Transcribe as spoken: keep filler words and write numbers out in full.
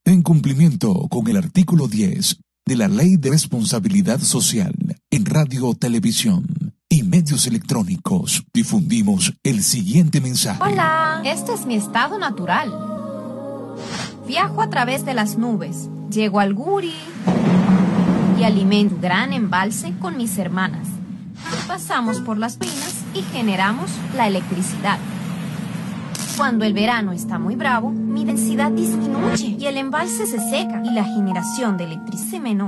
En cumplimiento con el artículo diez de la Ley de Responsabilidad Social en Radio, Televisión y Medios Electrónicos, difundimos el siguiente mensaje. Hola, este es mi estado natural. Viajo a través de las nubes, llego al Guri y alimento un gran embalse con mis hermanas. Pasamos por las minas y generamos la electricidad. Cuando el verano está muy bravo, mi densidad disminuye y el embalse se seca y la generación de electricidad es menor.